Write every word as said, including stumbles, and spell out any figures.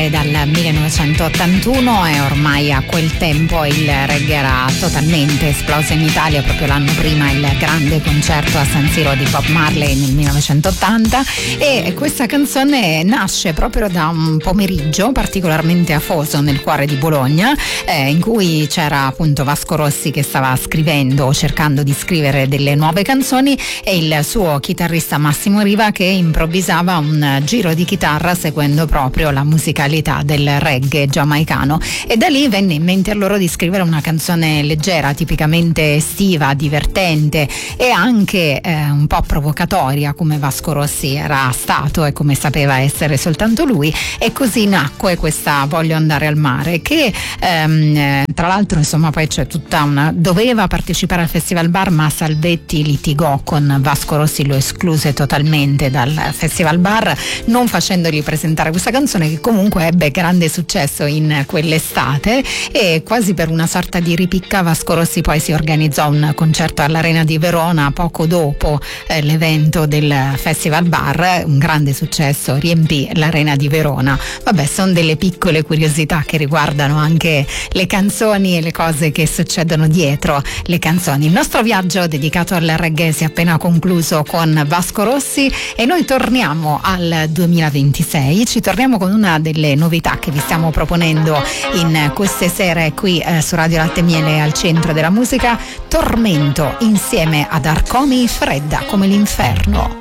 Dal millenovecentottantuno e ormai a quel tempo il reggae era totalmente esploso in Italia. Proprio l'anno prima il grande concerto a San Siro di Bob Marley nel millenovecentottanta, e questa canzone nasce proprio da un pomeriggio particolarmente afoso nel cuore di Bologna, eh, in cui c'era appunto Vasco Rossi che stava scrivendo o cercando di scrivere delle nuove canzoni, e il suo chitarrista Massimo Riva che improvvisava un giro di chitarra seguendo proprio la musicalità del reggae giamaicano, e da lì venne in mente a loro di scrivere una canzone leggera, tipicamente estiva, divertente e anche eh, un po' provocatoria, come Vasco Rossi era stato e come sapeva essere soltanto lui. E così nacque questa Voglio andare al mare, che ehm, tra l'altro insomma poi c'è tutta una doveva partecipare al Festival Bar, ma Salvetti litigò con Vasco Rossi, lo escluse totalmente dal Festival Bar, non facendogli presentare questa canzone, che comunque ebbe grande successo in quell'estate. E quasi per una sorta di ripicca Vasco Rossi poi si organizzò un concerto all'Arena di Verona poco dopo eh, l'evento del Festival Bar, un grande successo, riempì l'Arena di Verona. Vabbè, sono delle piccole curiosità che riguardano anche le canzoni e le cose che succedono dietro le canzoni. Il nostro viaggio dedicato al reggae si è appena concluso con Vasco Rossi, e noi torniamo al duemilaventisei, ci torniamo con una delle novità che vi stiamo proponendo in queste sere qui eh, su Radio Latte e Miele, al centro della musica. Tormento insieme ad Arcomi, Fredda come l'inferno.